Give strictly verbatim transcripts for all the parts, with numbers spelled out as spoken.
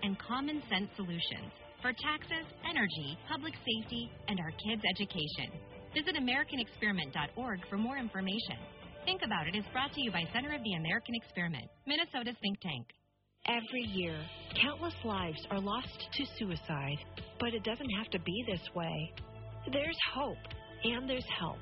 and common sense solutions for taxes, energy, public safety, and our kids' education. Visit American Experiment dot org for more information. Think About It is brought to you by Center of the American Experiment, Minnesota's think tank. Every year, countless lives are lost to suicide, but it doesn't have to be this way. There's hope, and there's help.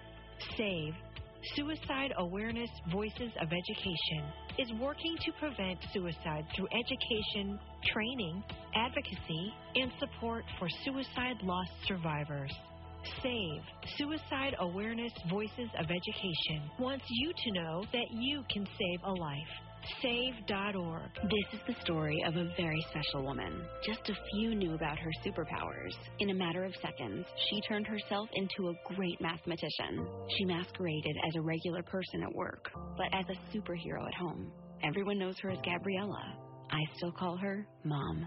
SAVE, Suicide Awareness Voices of Education, is working to prevent suicide through education, training, advocacy, and support for suicide loss survivors. SAVE, Suicide Awareness Voices of Education, wants you to know that you can save a life. save dot org. This is the story of a very special woman. Just a few knew about her superpowers. In a matter of seconds, she turned herself into a great mathematician. She masqueraded as a regular person at work, but as a superhero at home. Everyone knows her as Gabriella. I still call her Mom.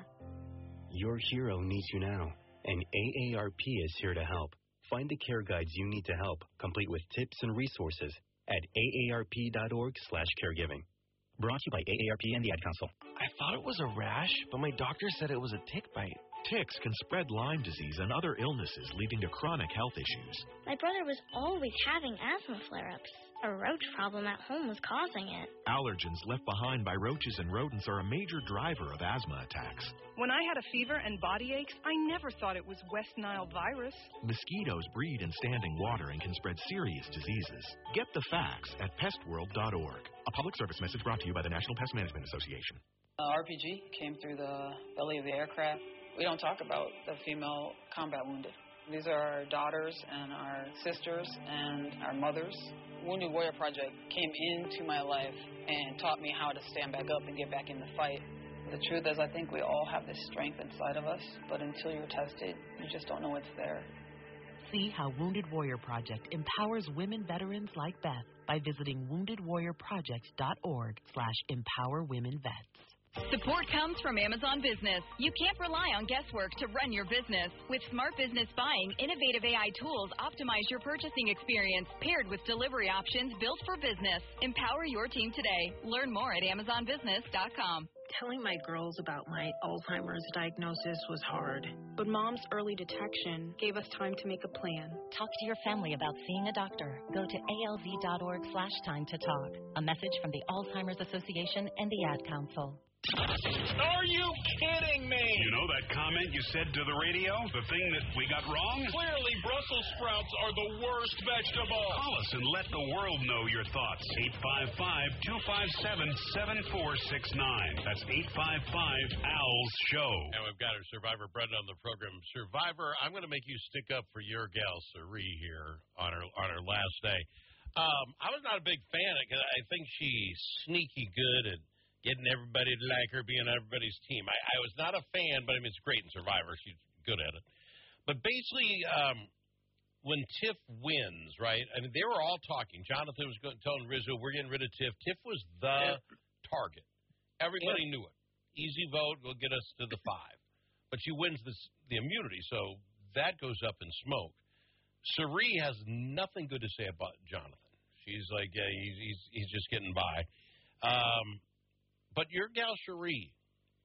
Your hero needs you now, and A A R P is here to help. Find the care guides you need to help, complete with tips and resources at A A R P dot org slash caregiving. Brought to you by A A R P and the Ad Council. I thought it was a rash, but my doctor said it was a tick bite. Ticks can spread Lyme disease and other illnesses, leading to chronic health issues. My brother was always having asthma flare-ups. A roach problem at home was causing it. Allergens left behind by roaches and rodents are a major driver of asthma attacks. When I had a fever and body aches, I never thought it was West Nile virus. Mosquitoes breed in standing water and can spread serious diseases. Get the facts at pest world dot org. A public service message brought to you by the National Pest Management Association. Uh, R P G came through the belly of the aircraft. We don't talk about the female combat wounded. These are our daughters and our sisters and our mothers. Wounded Warrior Project came into my life and taught me how to stand back up and get back in the fight. The truth is, I think we all have this strength inside of us, but until you're tested, you just don't know it's there. See how Wounded Warrior Project empowers women veterans like Beth by visiting wounded warrior project dot org slash empower women vets. Support comes from Amazon Business. You can't rely on guesswork to run your business. With Smart Business Buying, innovative A I tools optimize your purchasing experience, paired with delivery options built for business. Empower your team today. Learn more at amazon business dot com. Telling my girls about my Alzheimer's diagnosis was hard, but Mom's early detection gave us time to make a plan. Talk to your family about seeing a doctor. Go to A L Z dot org slash time to talk. A message from the Alzheimer's Association and the Ad Council. Are you kidding me? You know that comment you said to the radio? The thing that we got wrong? Clearly, Brussels sprouts are the worst vegetable. Call us and let the world know your thoughts. eight five five, two five seven, seven four six nine. That's eight five five, A L S, show. And we've got our Survivor Brenda on the program. Survivor, I'm going to make you stick up for your gal, Sari, here on her, on her last day. Um, I was not a big fan of it because I think she's sneaky good at getting everybody to like her, being on everybody's team. I, I was not a fan, but I mean, it's great in Survivor. She's good at it. But basically, um, when Tiff wins, right, I mean, they were all talking. Jonathan was going, telling Rizzo, we're getting rid of Tiff. Tiff was the yeah. target. Everybody yeah. knew it. Easy vote will get us to the five. But she wins this, the immunity, so that goes up in smoke. Sari has nothing good to say about Jonathan. She's like, yeah, he's, he's, he's just getting by. Um... But your gal, Cherie,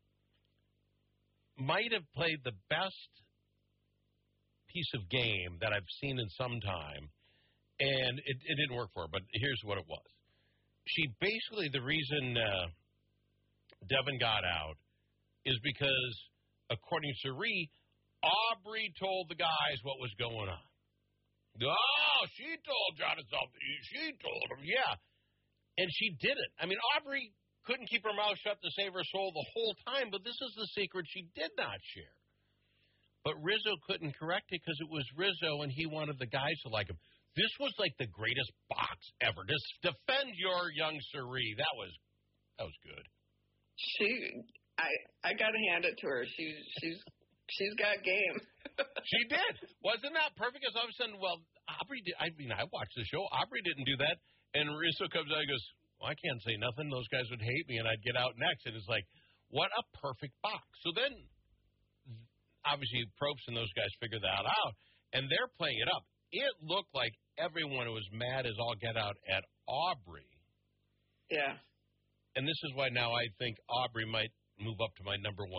might have played the best piece of game that I've seen in some time, and it, it didn't work for her, but here's what it was. She basically, the reason uh, Devin got out is because, according to Cherie, Aubrey told the guys what was going on. Oh, she told Jonathan something. She told him, yeah. And she did it. I mean, Aubrey couldn't keep her mouth shut to save her soul the whole time, but this is the secret she did not share. But Rizzo couldn't correct it because it was Rizzo, and he wanted the guys to like him. This was like the greatest box ever. Just defend your young Sari. That was that was good. She, I, I gotta hand it to her. She, she's, she's got game. She did. Wasn't that perfect? Because all of a sudden, well, Aubrey did. I mean, I watched the show. Aubrey didn't do that, and Rizzo comes out and goes, well, I can't say nothing. Those guys would hate me, and I'd get out next. And it's like, what a perfect box. So then, obviously, Probst and those guys figured that out, and they're playing it up. It looked like everyone was mad as all get out at Aubrey. Yeah. And this is why now I think Aubrey might move up to my number one.